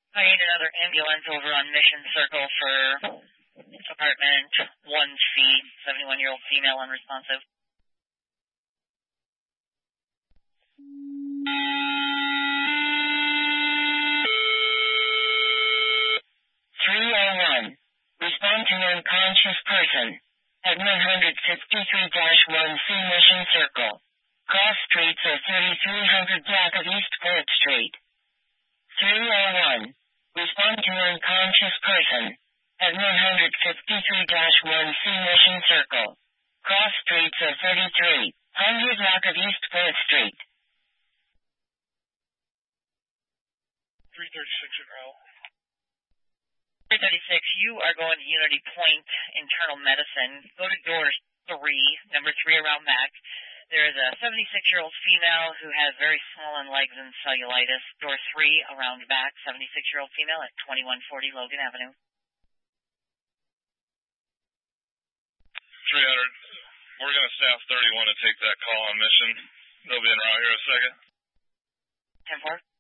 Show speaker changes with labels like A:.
A: I need another ambulance over on Mission Circle for apartment 1C, 71-year-old female unresponsive. 301. Respond to unconscious person at 153-1C Mission Circle. Cross streets of 3300 block of East 4th Street. 301. Respond to unconscious person at 153-1C Mission Circle. Cross streets of 3300 block of East 4th Street.
B: 336 in row.
A: 336, you are going to Unity Point Internal Medicine. Go to door 3, number 3 around back. There is a 76-year-old female who has very swollen legs and cellulitis. Door 3 around back, 76-year-old female at 2140 Logan Avenue.
B: 300, we're going to staff 31 to take that call on Mission. They'll be en route here in a second.
A: 10-4.